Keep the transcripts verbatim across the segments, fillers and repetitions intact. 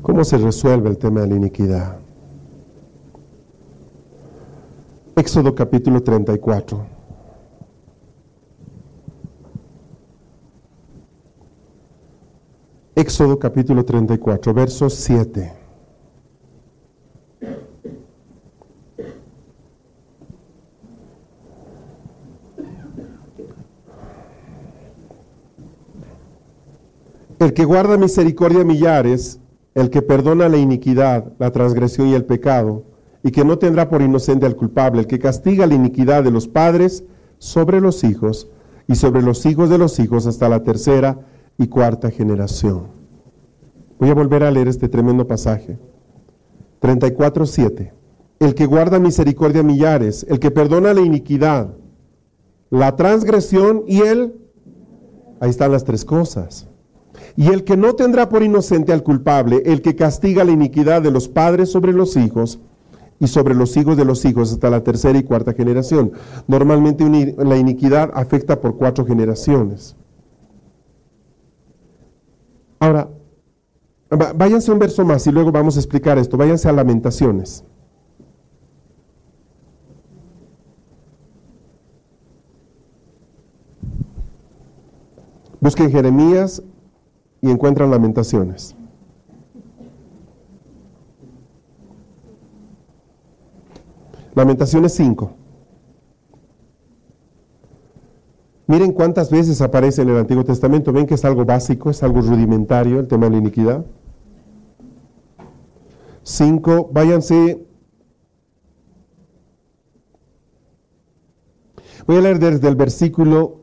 ¿Cómo se resuelve el tema de la iniquidad? Éxodo capítulo treinta y cuatro. Éxodo capítulo treinta y cuatro, verso siete. El que guarda misericordia a millares, el que perdona la iniquidad, la transgresión y el pecado, y que no tendrá por inocente al culpable, el que castiga la iniquidad de los padres sobre los hijos, y sobre los hijos de los hijos hasta la tercera y cuarta generación. Voy a volver a leer este tremendo pasaje. treinta y cuatro, siete. El que guarda misericordia a millares, el que perdona la iniquidad, la transgresión y el... Ahí están las tres cosas. Y el que no tendrá por inocente al culpable, el que castiga la iniquidad de los padres sobre los hijos y sobre los hijos de los hijos hasta la tercera y cuarta generación. Normalmente la iniquidad afecta por cuatro generaciones. Ahora, váyanse un verso más y luego vamos a explicar esto. Váyanse a Lamentaciones. Busquen Jeremías y encuentran Lamentaciones. Lamentaciones cinco. Miren cuántas veces aparece en el Antiguo Testamento. Ven que es algo básico, es algo rudimentario el tema de la iniquidad. cinco, váyanse. Voy a leer desde el versículo.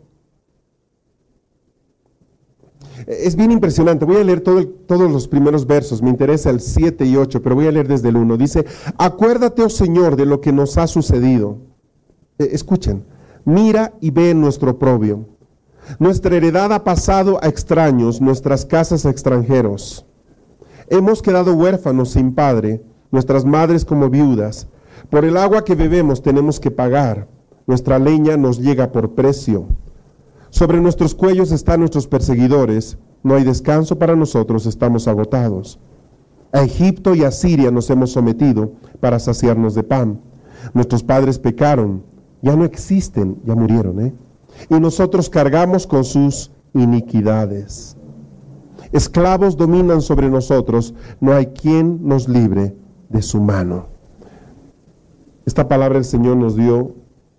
Es bien impresionante, voy a leer todo el, todos los primeros versos, me interesa el siete y ocho, pero voy a leer desde el uno. Dice, acuérdate, oh Señor, de lo que nos ha sucedido. Eh, escuchen, mira y ve nuestro oprobio. Nuestra heredad ha pasado a extraños, nuestras casas a extranjeros. Hemos quedado huérfanos sin padre, nuestras madres como viudas. Por el agua que bebemos tenemos que pagar, nuestra leña nos llega por precio. Sobre nuestros cuellos están nuestros perseguidores, no hay descanso para nosotros, estamos agotados. A Egipto y a Siria nos hemos sometido para saciarnos de pan. Nuestros padres pecaron, ya no existen, ya murieron, ¿eh? Y nosotros cargamos con sus iniquidades. Esclavos dominan sobre nosotros, no hay quien nos libre de su mano. Esta palabra el Señor nos dio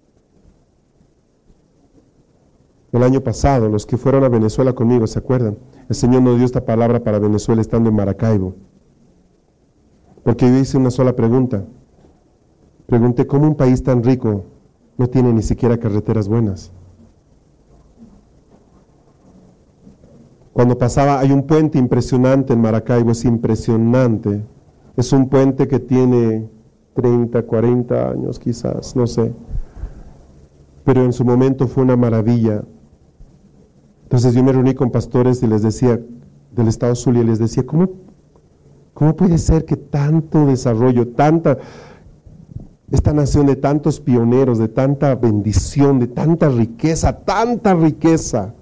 el año pasado. Los que fueron a Venezuela conmigo, ¿se acuerdan? El Señor nos dio esta palabra para Venezuela estando en Maracaibo. Porque yo hice una sola pregunta. Pregunté, ¿cómo un país tan rico no tiene ni siquiera carreteras buenas? Cuando pasaba, hay un puente impresionante en Maracaibo, es impresionante. Es un puente que tiene treinta, cuarenta años quizás, no sé. Pero en su momento fue una maravilla. Entonces yo me reuní con pastores y les decía, del estado Zulia, y les decía, ¿cómo, cómo puede ser que tanto desarrollo, tanta, esta nación de tantos pioneros, de tanta bendición, de tanta riqueza, tanta riqueza,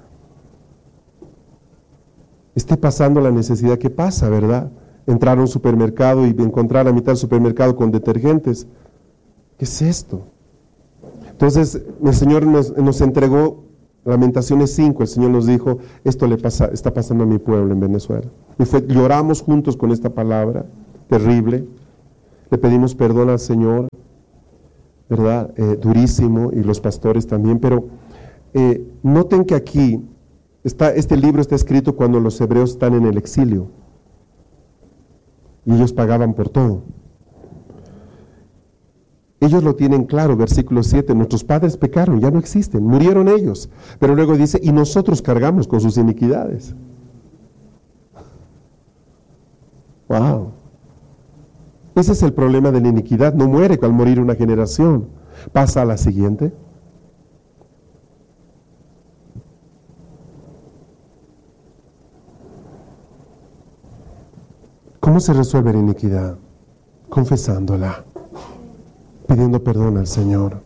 esté pasando la necesidad que pasa, ¿verdad? Entrar a un supermercado y encontrar a mitad del supermercado con detergentes. ¿Qué es esto? Entonces el Señor nos, nos entregó Lamentaciones cinco, el Señor nos dijo, esto le pasa, está pasando a mi pueblo en Venezuela. Y fue, lloramos juntos con esta palabra terrible, le pedimos perdón al Señor, ¿verdad? Eh, durísimo, y los pastores también, pero eh, noten que aquí, está, este libro está escrito cuando los hebreos están en el exilio, y ellos pagaban por todo. Ellos lo tienen claro, versículo siete, nuestros padres pecaron, ya no existen, murieron ellos. Pero luego dice, y nosotros cargamos con sus iniquidades. Wow. Ese es el problema de la iniquidad, no muere al morir una generación, pasa a la siguiente. ¿Cómo se resuelve la iniquidad? Confesándola, pidiendo perdón al Señor.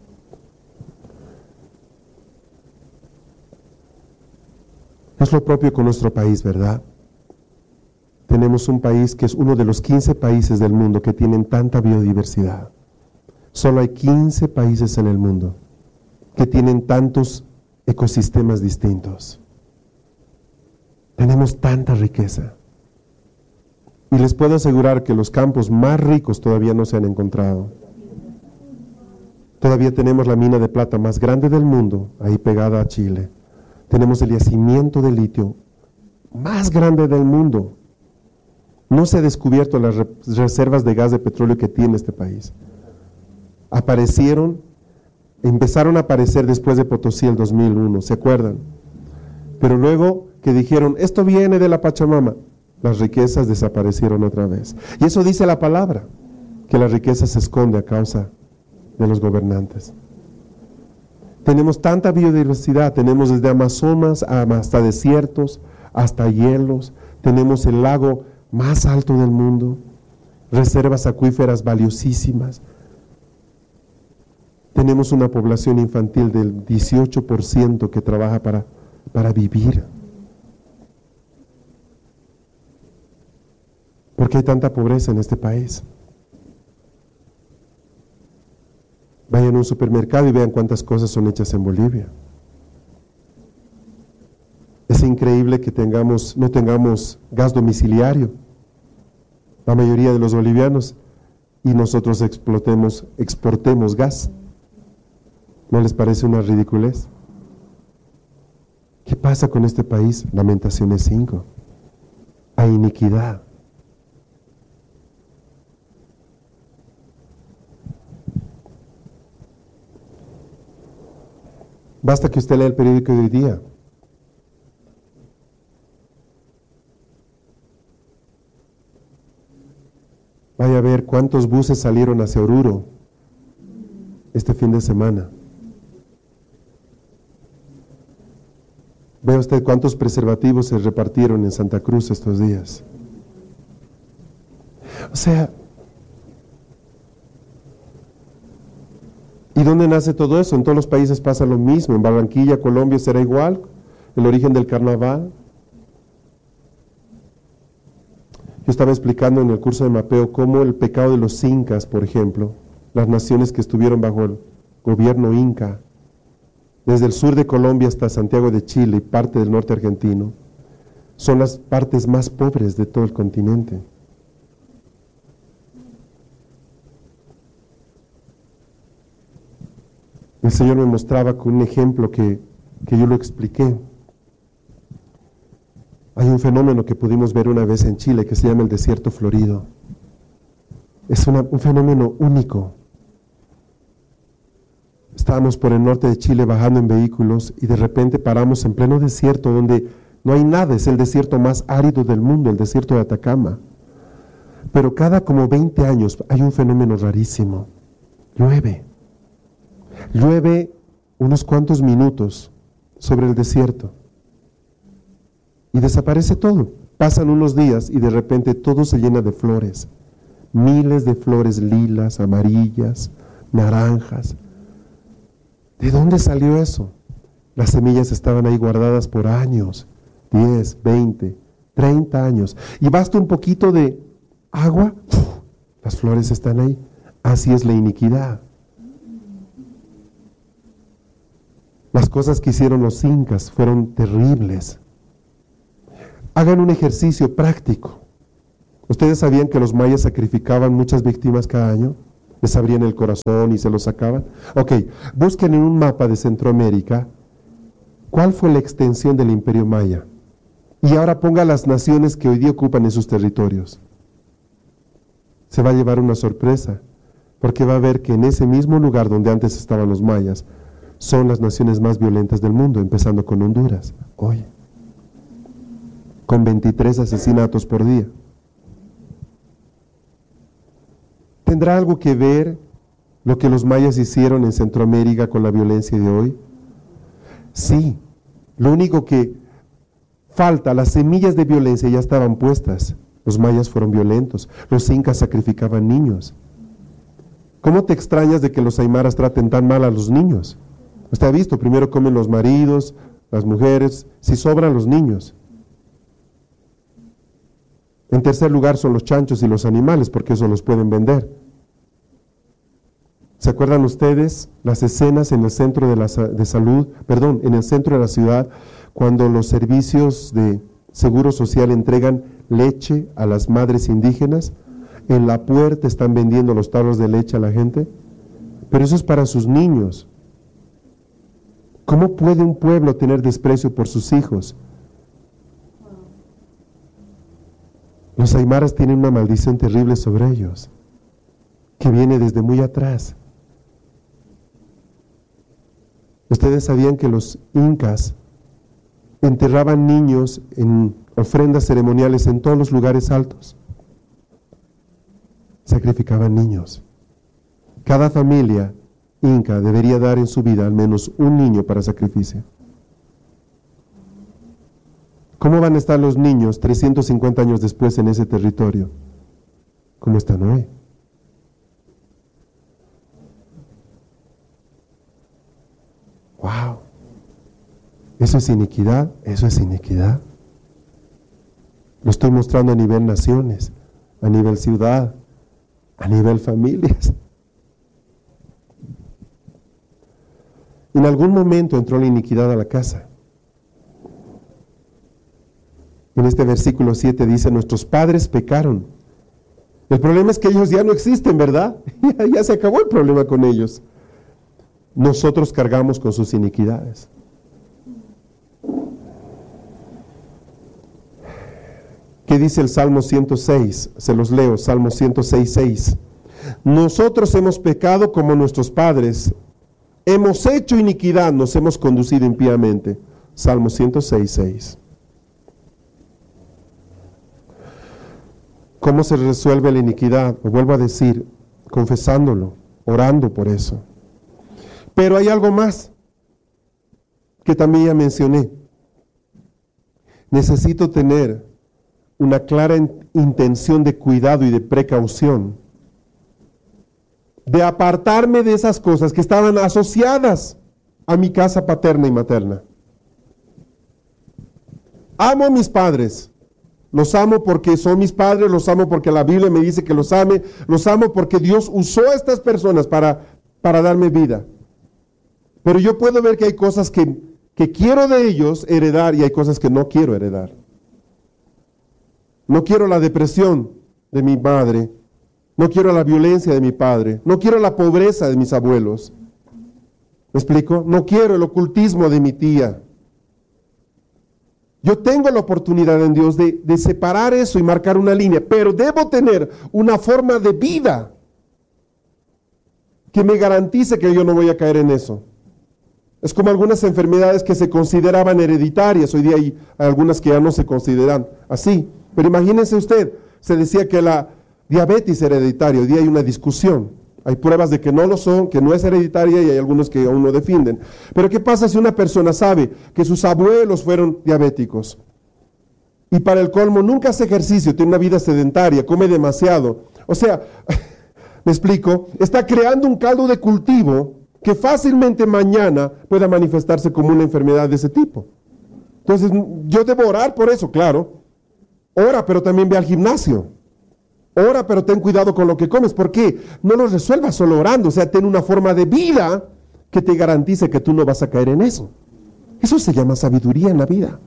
Es lo propio con nuestro país, ¿verdad? tenemos un país que es uno de los quince países del mundo que tienen tanta biodiversidad. Solo hay quince países en el mundo que tienen tantos ecosistemas distintos. Tenemos tanta riqueza. Y les puedo asegurar que los campos más ricos todavía no se han encontrado. Todavía tenemos la mina de plata más grande del mundo, ahí pegada a Chile. Tenemos el yacimiento de litio más grande del mundo. No se ha descubierto las re- reservas de gas de petróleo que tiene este país. Aparecieron, empezaron a aparecer después de Potosí el dos mil uno, ¿se acuerdan? Pero luego que dijeron, esto viene de la Pachamama, las riquezas desaparecieron otra vez. Y eso dice la palabra, que la riqueza se esconde a causa de los gobernantes. Tenemos tanta biodiversidad, tenemos desde Amazonas hasta desiertos, hasta hielos, tenemos el lago más alto del mundo, reservas acuíferas valiosísimas. Tenemos una población infantil del dieciocho por ciento que trabaja para, para vivir. ¿Por qué hay tanta pobreza en este país? Vayan a un supermercado y vean cuántas cosas son hechas en Bolivia. Es increíble que tengamos, no tengamos gas domiciliario, la mayoría de los bolivianos, y nosotros explotemos, exportemos gas. ¿No les parece una ridiculez? ¿Qué pasa con este país? Lamentaciones cinco. Hay iniquidad. Basta que usted lea el periódico de hoy día. Vaya a ver cuántos buses salieron hacia Oruro este fin de semana. Vea usted cuántos preservativos se repartieron en Santa Cruz estos días. O sea, ¿y dónde nace todo eso? En todos los países pasa lo mismo. En Barranquilla, Colombia, será igual. El origen del carnaval. Yo estaba explicando en el curso de mapeo cómo el pecado de los incas, por ejemplo, las naciones que estuvieron bajo el gobierno inca, desde el sur de Colombia hasta Santiago de Chile y parte del norte argentino, son las partes más pobres de todo el continente. El Señor me mostraba con un ejemplo que, que yo lo expliqué. Hay un fenómeno que pudimos ver una vez en Chile que se llama el desierto florido. Es una, un fenómeno único. Estábamos por el norte de Chile bajando en vehículos y de repente paramos en pleno desierto donde no hay nada, es el desierto más árido del mundo, el desierto de Atacama. Pero cada como veinte años hay un fenómeno rarísimo. Llueve. Llueve unos cuantos minutos sobre el desierto y desaparece todo. Pasan unos días y de repente todo se llena de flores. Miles de flores lilas, amarillas, naranjas. ¿De dónde salió eso? Las semillas estaban ahí guardadas por años, diez, veinte, treinta años. Y basta un poquito de agua, ¡uf! Las flores están ahí. Así es la iniquidad. Las cosas que hicieron los incas fueron terribles. Hagan un ejercicio práctico. ¿Ustedes sabían que los mayas sacrificaban muchas víctimas cada año? Les abrían el corazón y se lo sacaban. Ok, busquen en un mapa de Centroamérica cuál fue la extensión del imperio maya. Y ahora ponga las naciones que hoy día ocupan esos territorios. Se va a llevar una sorpresa, porque va a ver que en ese mismo lugar donde antes estaban los mayas, son las naciones más violentas del mundo, empezando con Honduras, hoy, con veintitrés asesinatos por día. ¿Tendrá algo que ver lo que los mayas hicieron en Centroamérica con la violencia de hoy? Sí, lo único que falta, las semillas de violencia ya estaban puestas. Los mayas fueron violentos, los incas sacrificaban niños. ¿Cómo te extrañas de que los aymaras traten tan mal a los niños? Usted ha visto, primero comen los maridos, las mujeres, si sobran los niños. En tercer lugar son los chanchos y los animales, porque eso los pueden vender. ¿Se acuerdan ustedes las escenas en el centro de, la, de salud, perdón, en el centro de la ciudad, cuando los servicios de Seguro Social entregan leche a las madres indígenas? En la puerta están vendiendo los tarros de leche a la gente, pero eso es para sus niños. ¿Cómo puede un pueblo tener desprecio por sus hijos? Los aymaras tienen una maldición terrible sobre ellos, que viene desde muy atrás. ¿Ustedes sabían que los incas enterraban niños en ofrendas ceremoniales en todos los lugares altos? Sacrificaban niños. Cada familia inca debería dar en su vida al menos un niño para sacrificio. ¿Cómo van a estar los niños trescientos cincuenta años después en ese territorio? ¿Cómo están hoy? ¡Wow! ¿Eso es iniquidad? ¿Eso es iniquidad? Lo estoy mostrando a nivel naciones, a nivel ciudad, a nivel familias. En algún momento entró la iniquidad a la casa. En este versículo siete dice, nuestros padres pecaron. El problema es que ellos ya no existen, ¿verdad? Ya, ya se acabó el problema con ellos. Nosotros cargamos con sus iniquidades. ¿Qué dice el Salmo ciento seis? Se los leo, Salmo ciento seis, seis. Nosotros hemos pecado como nuestros padres, hemos hecho iniquidad, nos hemos conducido impíamente. Salmo ciento seis, seis. ¿Cómo se resuelve la iniquidad? Lo vuelvo a decir, confesándolo, orando por eso. Pero hay algo más que también ya mencioné. Necesito tener una clara intención de cuidado y de precaución, de apartarme de esas cosas que estaban asociadas a mi casa paterna y materna. Amo a mis padres, los amo porque son mis padres, los amo porque la Biblia me dice que los ame, los amo porque Dios usó a estas personas para, para darme vida. Pero yo puedo ver que hay cosas que, que quiero de ellos heredar y hay cosas que no quiero heredar. No quiero la depresión de mi madre, no quiero la violencia de mi padre, no quiero la pobreza de mis abuelos. ¿Me explico? No quiero el ocultismo de mi tía. Yo tengo la oportunidad en Dios de, de separar eso y marcar una línea, pero debo tener una forma de vida que me garantice que yo no voy a caer en eso. Es como algunas enfermedades que se consideraban hereditarias, hoy día hay algunas que ya no se consideran así. Pero imagínense usted, se decía que la diabetes era hereditaria, hoy día hay una discusión. Hay pruebas de que no lo son, que no es hereditaria y hay algunos que aún no defienden. Pero ¿qué pasa si una persona sabe que sus abuelos fueron diabéticos? Y para el colmo nunca hace ejercicio, tiene una vida sedentaria, come demasiado. O sea, me explico, está creando un caldo de cultivo que fácilmente mañana pueda manifestarse como una enfermedad de ese tipo. Entonces, yo debo orar por eso, claro. Ora, pero también ve al gimnasio. Ora, pero ten cuidado con lo que comes. ¿Por qué? No lo resuelvas solo orando. O sea, ten una forma de vida que te garantice que tú no vas a caer en eso. Eso se llama sabiduría en la vida.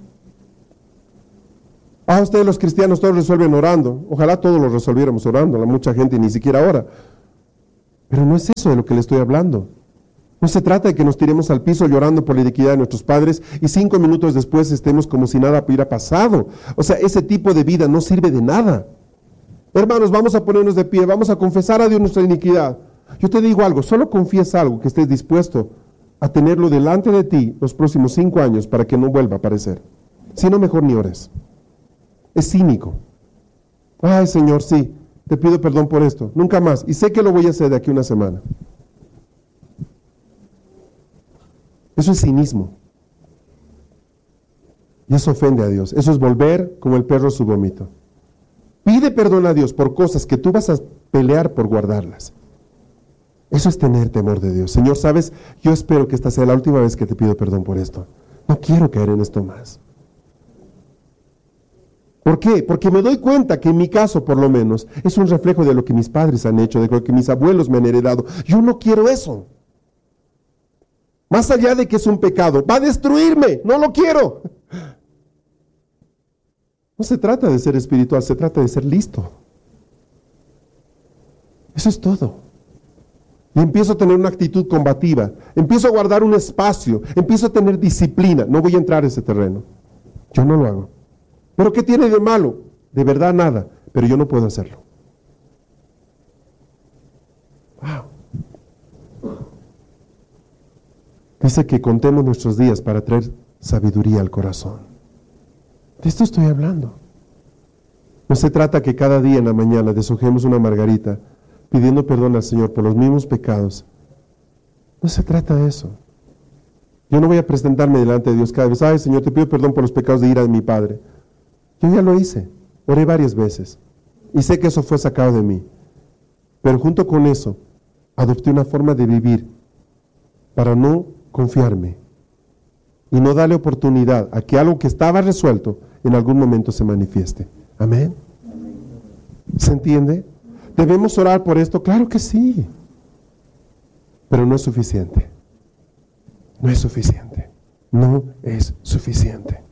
Ah, ustedes los cristianos todos resuelven orando. Ojalá todos lo resolviéramos orando. La mucha gente ni siquiera ora. Pero no es eso de lo que le estoy hablando. No se trata de que nos tiremos al piso llorando por la iniquidad de nuestros padres y cinco minutos después estemos como si nada hubiera pasado. O sea, ese tipo de vida no sirve de nada. Hermanos, vamos a ponernos de pie, vamos a confesar a Dios nuestra iniquidad. Yo te digo algo, solo confiesa algo que estés dispuesto a tenerlo delante de ti los próximos cinco años para que no vuelva a aparecer. Si no, mejor ni ores. Es cínico. Ay, Señor, sí, te pido perdón por esto, nunca más. Y sé que lo voy a hacer de aquí a una semana. Eso es cinismo. Y eso ofende a Dios. Eso es volver como el perro a su vómito. Pide perdón a Dios por cosas que tú vas a pelear por guardarlas. Eso es tener temor de Dios. Señor, ¿sabes? Yo espero que esta sea la última vez que te pido perdón por esto. No quiero caer en esto más. ¿Por qué? Porque me doy cuenta que en mi caso, por lo menos, es un reflejo de lo que mis padres han hecho, de lo que mis abuelos me han heredado. Yo no quiero eso. Más allá de que es un pecado, va a destruirme, no lo quiero. No se trata de ser espiritual, se trata de ser listo. Eso es todo. Y empiezo a tener una actitud combativa, empiezo a guardar un espacio, empiezo a tener disciplina. No voy a entrar a ese terreno. Yo no lo hago. ¿Pero qué tiene de malo? De verdad nada, pero yo no puedo hacerlo. Wow. Dice que contemos nuestros días para traer sabiduría al corazón. De esto estoy hablando. No se trata que cada día en la mañana deshojemos una margarita pidiendo perdón al Señor por los mismos pecados. No se trata de eso. Yo no voy a presentarme delante de Dios cada vez, ay Señor, te pido perdón por los pecados de ira de mi padre. Yo ya lo hice, oré varias veces y sé que eso fue sacado de mí. Pero junto con eso, adopté una forma de vivir para no confiarme y no darle oportunidad a que algo que estaba resuelto en algún momento se manifieste. Amén. ¿Se entiende? ¿Debemos orar por esto? Claro que sí. Pero no es suficiente. No es suficiente. No es suficiente.